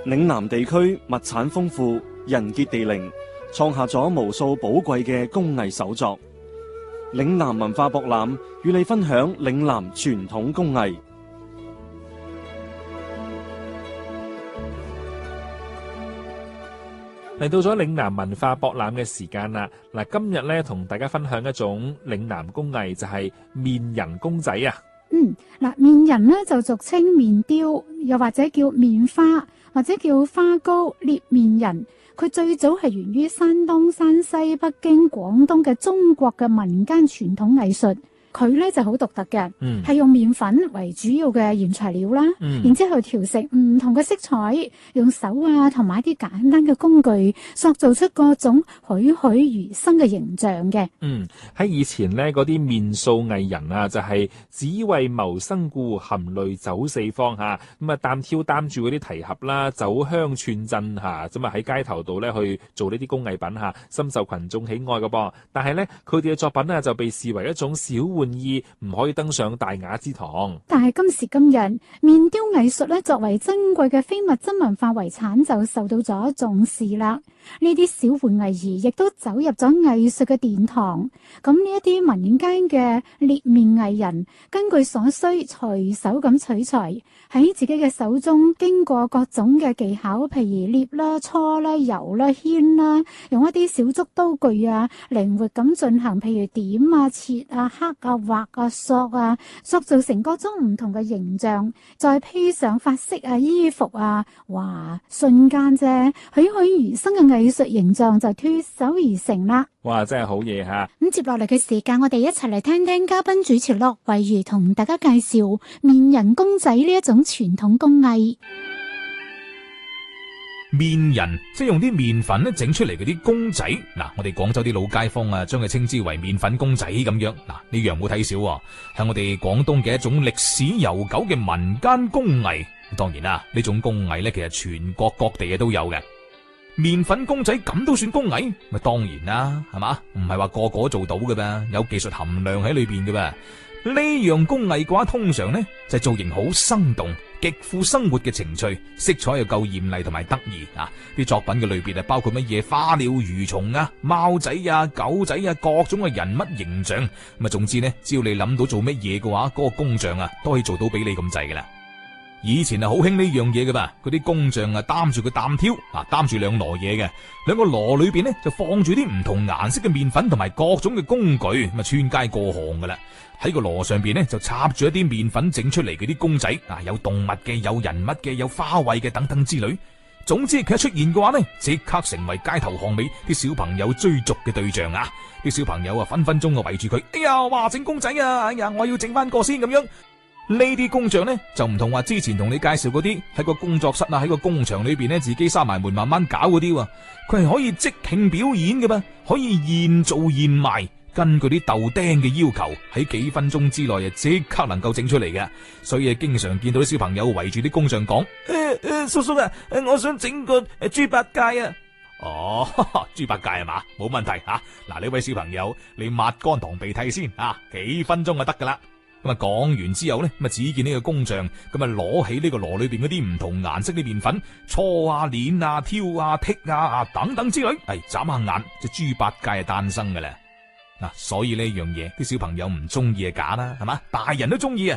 嶺南地區物產豐富，人傑地靈，創下咗無數寶貴嘅工藝手作。嶺南文化博覽與你分享嶺南傳統工藝。 嚟到咗嶺南文化博覽嘅時間啦！嗱，今日咧同大家分享一種嶺南工藝，就係面人公仔啊！ 面人呢就俗稱面雕，又或者叫面花，或者叫花糕、捏面人。佢最早係源於山東、山西、北京、廣東嘅中國嘅民間傳統藝術。佢咧就好獨特嘅，係用麵粉為主要嘅原材料啦，然之後調成唔同嘅色彩，用手啊同埋一啲簡單嘅工具，塑造出各種栩栩如生嘅形象嘅。 喺以前呢，嗰啲面塑藝人啊，就係只為謀生故，含淚走四方吓，咁啊擔挑擔住嗰啲提盒啦，走鄉串鎮吓，咁啊喺街頭度咧去做呢啲工藝品吓，深受群眾喜愛嘅噃。但係咧，佢哋嘅作品呢，就被視為一種小玩意，唔可以登上大雅之堂。 但係今時今日，面雕藝術咧作為珍貴嘅非物質文化遺產，就受到咗重視啦。呢啲小玩藝兒亦都走入咗藝術嘅殿堂。咁呢一啲民間嘅捏面藝人，根據所需隨手咁取材，喺自己嘅手中經過各種嘅技巧，譬如捏啦、搓啦、揉啦、牽啦，用一啲小竹刀具啊，靈活咁進行，譬如點啊、切啊、刻啊、畫啊、塑啊，塑造成各種唔同嘅形象，再披上髮飾啊、衣服啊，哇！瞬間啫，栩栩如生嘅藝術形象就脫手而成啦。 哇，真係好嘢吓！ 咁接落嚟嘅時間，我哋一齊嚟聽聽嘉賓主持駱惠如同大家介紹面人公仔呢一種傳統工藝。 面人即係用啲麵粉咧整出嚟嗰啲公仔，嗱，我哋廣州啲老街坊啊，將佢稱之為麵粉公仔咁樣。嗱，呢樣唔好睇少，係我哋廣東嘅一種歷史悠久嘅民間工藝。當然啦，呢種工藝咧，其實全國各地嘅都有嘅。麵粉公仔咁都算工藝？咪當然啦，係嘛？唔係話個個做到嘅噃，有技術含量喺裏邊嘅噃。呢樣工藝嘅話，通常呢就係造型好生動，極富生活嘅情趣，色彩又夠艷麗同埋得意啊！啲作品嘅類別啊，包括乜嘢花鳥魚蟲啊、貓仔啊、狗仔啊，各種嘅人物形象。咁啊，總之呢，只要你諗到做乜嘢嘅話，嗰個工匠啊都可以做到俾你咁滯噶啦。以前啊好興呢樣嘢嘅噃，嗰啲工匠啊擔住個擔挑啊，擔住兩籮嘢嘅，兩個籮裏邊呢就放住啲唔同顏色嘅麵粉同埋各種嘅工具，咁啊穿街過巷噶啦。喺個籮上邊呢就插住一啲麵粉整出嚟嗰啲公仔啊，有動物嘅，有人物嘅，有花卉嘅等等之類。總之佢一出現嘅話呢，即刻成為街頭巷尾啲小朋友追逐嘅對象啊！啲小朋友啊分分鐘啊圍住佢，哎呀，哇整公仔啊，哎呀我要整翻個先咁樣。呢啲工匠呢，就唔同話之前同你介紹嗰啲喺個工作室啊，喺個工場裏邊呢自己閂埋門慢慢搞嗰啲，佢係可以即興表演嘅噃，可以現做現賣，根據啲豆釘嘅要求，喺幾分鐘之內啊即刻能夠整出嚟嘅。所以經常見到啲小朋友圍住啲工匠講：叔叔啊，我想整個豬八戒啊！哦，豬八戒係嘛？冇問題吓。嗱，呢位小朋友，你抹乾堂鼻涕先啊，幾分鐘就得噶啦。咁啊，講完之後呢，咁啊，只見呢個工匠咁啊，攞起呢個籮裏邊嗰啲唔同顏色啲麵粉，搓啊、捻啊、挑啊、剔啊等等之類，眨下眼，隻豬八戒係誕生嘅啦。嗱，所以呢樣嘢，啲小朋友唔中意係假啦，係嘛？大人都中意啊。